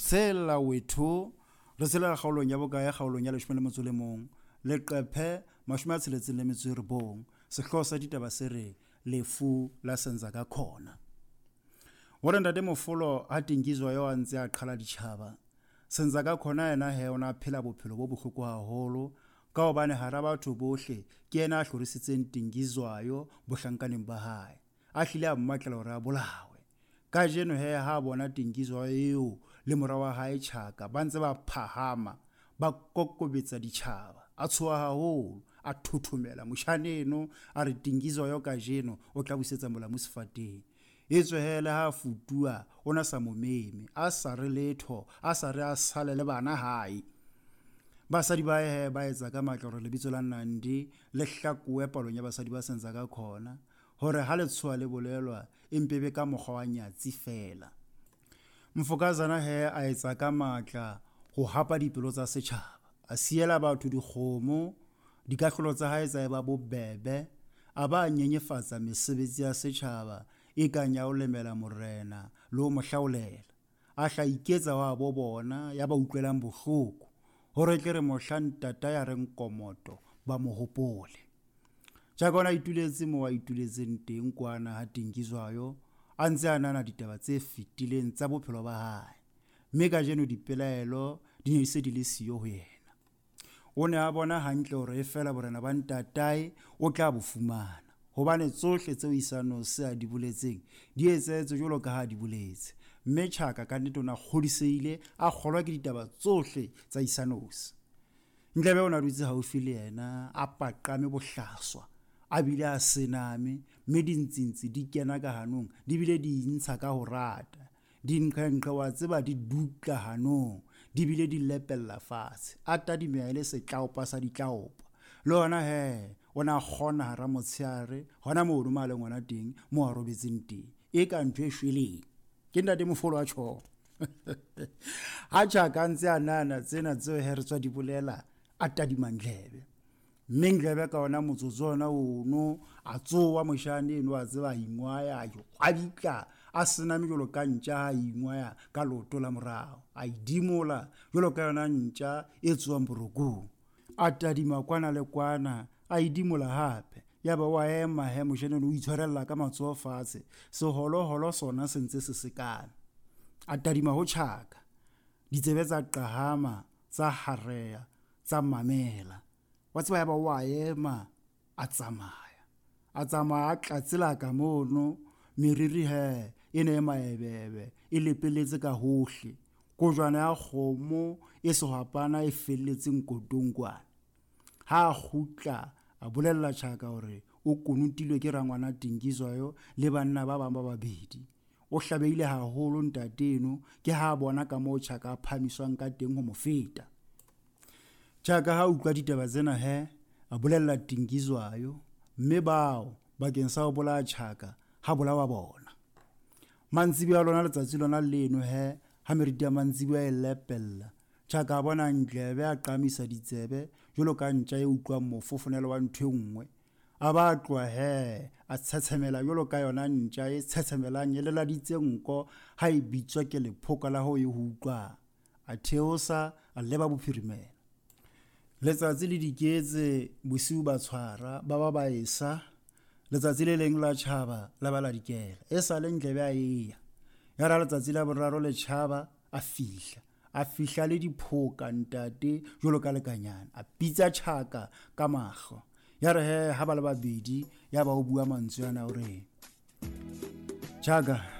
Sela wethu re sela kgaolong ya bokae kgaolong ya 11 leqephe 69 sehlosa ditaba se re lefu la senza ka khona. Wore ntate Mofolo a tingizwa yo antse a qhala ditjhaba senza ka khona yena he ona phela bophelo bo bohloko haholo ka hobane hara batho bohle ke yena a hlorisitseng tingizwayo bohlankaneng ba hae a hlile a mmatlela hore a bolawe ka jeno he ha bona tingizwa eo le mora wa hae Chaka ba ntse ba phahama ba kokobetsa ditjhaba a tshoha haholo a thuthumela moshaneno a re tingizwa yo ka jeno o tla busetsa molamu sefateng etswe hele ha futua ona sa momeme a sa re letho a sa re a sale le bana hae basadi ba he ba etsa ka matla hore lebitso la Nandi le hlakuwe palong ya basadi ba senza ka khona hore ha le tshoa le bolelwa empebe ka mokgwa wa nyatsi fela. Mfokazana he a etsa ka matla go hapa dipelo tsa setjhaba a siela batho dikgomo dikahlolo tsa hae tsa ba bobebe a ba nyenyefatsa mesebetsi ya setjhaba e kanya o lemela morena le o mohlaolela a hla iketsa wa bo bona ya ba utlwelang bohloko hore tle re mohlantata ya reng komoto ba mo hopole jakona ituletse mo wa ituletseng teng kwana ha tingizwayo a ntse a nana ditaba tse fitileng tsa bophelo ba hae mme ka jeno dipelaelo di ne se di le siyo ho yena o ne a bona hantle hore e fela borena ba ntatae o tla bofumana hobane tsohle tseo Isano se a di boletseng di etsetse jolo ka ha di boletse mme Chaka ka nnete ona kgodiseile a kgolwa ke ditaba tsohle tsa Isano ntlebe ona dutse haufi le yena a paqame bohlaswa a bile a sename mme dintsintsi di kena ka hanong di bile di ntsha ka ho rata dinqenqe wa tseba di dutla hanong di bile di lepella fatshe a tadimela le setlaopa sa ditlaopa le ona he ona khona hara motsheare hona mo ruma le ngwana teng mo a robetseng teng e ka ntwe shweleng ke ntate Mofolo a tsho ha Chaka ntse a nana tsena tseo he re tswa di bolela a tadimandlebe menglebe ka ona motsotso ono a tsowa moshane eno a tseba ingwaya yo kwabika a sena mejolo ka ntja a ingwaya ka loto la morao a idimola jolo ka yona ntja e tswang borokong a tadima kwana le kwana a idimola hape ya ba wa ema he moshane o itshwarella ka matsoho fatshe seholo sona sentse se sekana a tadima ho Chaka ditsebe tsa qahama tsa hareya tsa mamela wa tseba ya ba wa ema a tsamaya tlatsela ka mono meriri he ene e maebebe e lepeletse ka hohle kojwana ya kgomo e sehapana e felletseng kotong kwana ha khutla a bolella Chaka hore o konutilwe ke rangwana tingizwayo le banna ba bang ba babedi o hlabeile haholo ntateno ke ha bona ka mo Chaka phamiswang ka teng ho mofeta Chaka ha utlwa ditaba tsena he a bolella tingizwayo mme bao bakeng sa ho bola Chaka ha bolawa bona mantsibi a lona letsatsi lona leno he ha meriti ya mantsibi a lepella Chaka a bona ntlebe a qamisa ditsebe jolo ka ntja e utlwa mofofonelo wa ntwe nngwe a ba tlwa he a tsetsemela jolo ka yona ntja e tsetsemelang yelela ditsenko ha e bitswa ke lephoka la ho e utlwa a theosa a leba bophirimela letsatsi le diketse bosiu ba tshwara ba ba esa letsatsi le leng la tjhaba la bala dikela e sa le ntlebe a ya ra letsatsi la boraro le tjhaba a fihla le diphoka ntate jolo ka lekanyana a pitsa Chaka ka mahlo ya re he ha ba le babedi ya ba o bua mantswe ana hore Chaka